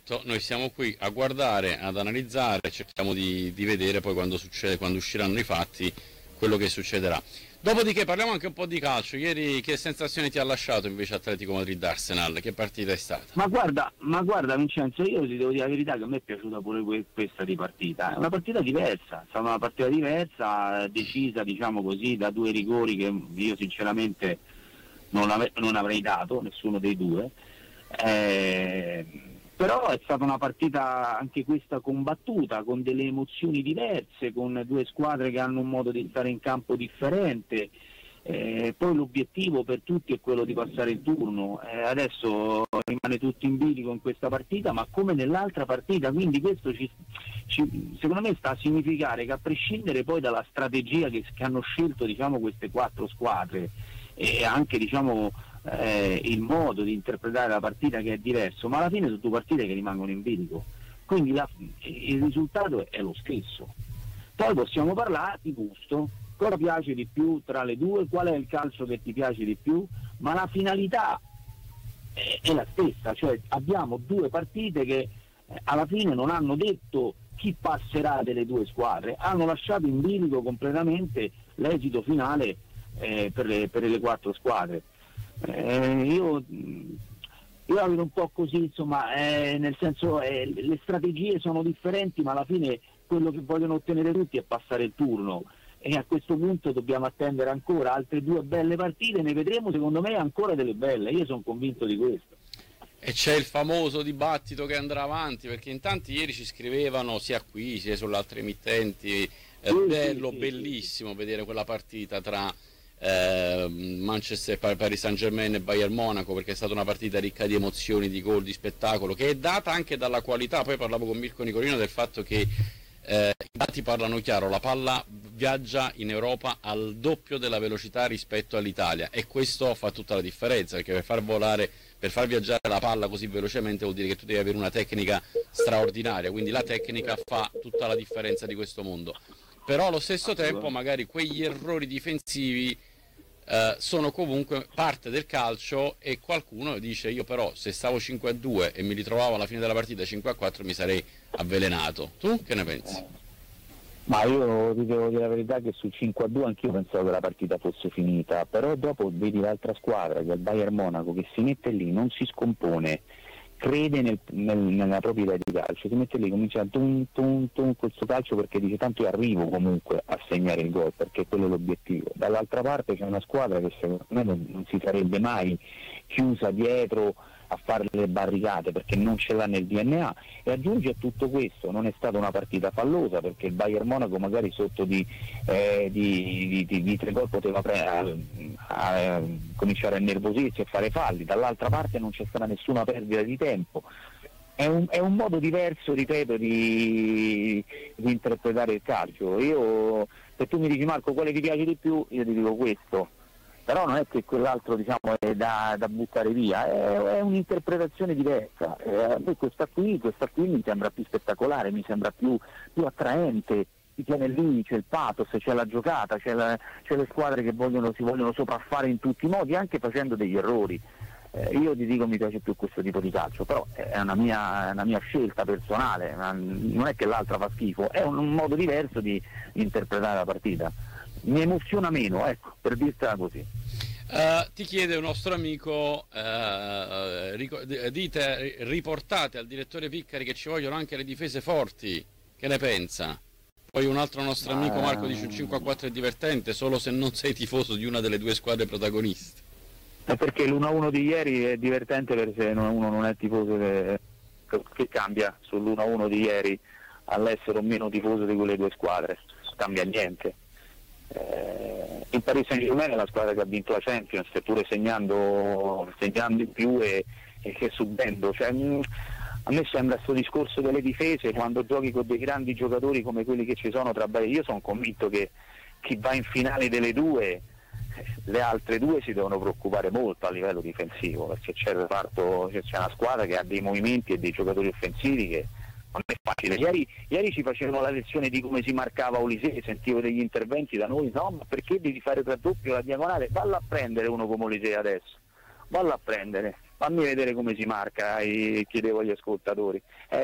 Certo, noi siamo qui a guardare, ad analizzare, cerchiamo di vedere poi quando usciranno i fatti, quello che succederà. Dopodiché parliamo anche un po' di calcio. Ieri che sensazioni ti ha lasciato invece Atletico Madrid-Arsenal? Che partita è stata? Ma guarda Vincenzo, io ti devo dire la verità che a me è piaciuta pure questa di partita. È una partita diversa, è stata una partita diversa, decisa diciamo così da due rigori che io sinceramente non avrei dato, nessuno dei due. Però è stata una partita anche questa combattuta, con delle emozioni diverse, con due squadre che hanno un modo di stare in campo differente. Poi l'obiettivo per tutti è quello di passare il turno. Adesso rimane tutto in bilico in questa partita, ma come nell'altra partita, quindi questo secondo me sta a significare che, a prescindere poi dalla strategia che hanno scelto diciamo queste quattro squadre, e anche diciamo il modo di interpretare la partita che è diverso, ma alla fine sono due partite che rimangono in bilico, quindi il risultato è lo stesso. Poi possiamo parlare di gusto, cosa piace di più tra le due, qual è il calcio che ti piace di più, ma la finalità è la stessa, cioè abbiamo due partite che alla fine non hanno detto chi passerà delle due squadre, hanno lasciato in bilico completamente l'esito finale per le quattro squadre. Io la vedo un po' così, insomma, nel senso le strategie sono differenti, ma alla fine quello che vogliono ottenere tutti è passare il turno, e a questo punto dobbiamo attendere ancora altre due belle partite, ne vedremo secondo me ancora delle belle, io sono convinto di questo. E c'è il famoso dibattito che andrà avanti, perché in tanti ieri ci scrivevano sia qui sia sulle altre emittenti, bello, sì, bellissimo vedere quella partita tra Manchester, Paris Saint-Germain e Bayern Monaco, perché è stata una partita ricca di emozioni, di gol, di spettacolo, che è data anche dalla qualità. Poi parlavo con Mirko Nicolino del fatto che i dati parlano chiaro, la palla viaggia in Europa al doppio della velocità rispetto all'Italia, e questo fa tutta la differenza, perché per far viaggiare la palla così velocemente vuol dire che tu devi avere una tecnica straordinaria, quindi la tecnica fa tutta la differenza di questo mondo. Però allo stesso tempo magari quegli errori difensivi sono comunque parte del calcio, e qualcuno dice: io però se stavo 5-2 e mi ritrovavo alla fine della partita 5-4 mi sarei avvelenato. Tu che ne pensi? Ma io ti devo dire la verità che sul 5-2 anch'io pensavo che la partita fosse finita, però dopo vedi l'altra squadra, che è il Bayern Monaco, che si mette lì, non si scompone, crede nella propria idea di calcio, si mette lì, comincia a questo calcio, perché dice: tanto io arrivo comunque a segnare il gol, perché quello è l'obiettivo. Dall'altra parte c'è una squadra che secondo me non si sarebbe mai chiusa dietro a fare le barricate, perché non ce l'ha nel DNA, e aggiunge a tutto questo non è stata una partita fallosa, perché il Bayern Monaco magari sotto di 3 gol poteva cominciare a nervosirsi e fare falli. Dall'altra parte non c'è stata nessuna perdita di tempo. È un modo diverso, ripeto, di interpretare il calcio. Io, se tu mi dici: Marco, quale ti piace di più, io ti dico questo, però non è che quell'altro diciamo è da buttare via, è un'interpretazione diversa. A me questa qui mi sembra più spettacolare, mi sembra più attraente, ti tiene lì, c'è il pathos, c'è la giocata, c'è le squadre che si vogliono sopraffare in tutti i modi, anche facendo degli errori. Io ti dico, mi piace più questo tipo di calcio, però è una mia scelta personale, non è che l'altra fa schifo, è un modo diverso di interpretare la partita. Mi emoziona meno, ecco, per dirtela così. Ti chiede un nostro amico, riportate al direttore Piccari che ci vogliono anche le difese forti, che ne pensa? Poi un altro nostro amico Marco dice: un 5-4 è divertente solo se non sei tifoso di una delle due squadre protagoniste. È perché l'1-1 di ieri è divertente, perché uno non è tifoso, che cambia sull'1-1 di ieri all'essere o meno tifoso di quelle due squadre, non cambia niente. Il Paris Saint-Germain è la squadra che ha vinto la Champions, seppure segnando in più e subendo. Cioè, a me sembra questo discorso delle difese, quando giochi con dei grandi giocatori come quelli che ci sono tra Bayern, io sono convinto che chi va in finale delle due, le altre due si devono preoccupare molto a livello difensivo, perché c'è una squadra che ha dei movimenti e dei giocatori offensivi che non è facile. Ieri ci facevano la lezione di come si marcava Olise, sentivo degli interventi da noi: no, ma perché devi fare il raddoppio, la diagonale? Valla a prendere uno come Olise adesso, valla a prendere, fammi vedere come si marca, chiedevo agli ascoltatori.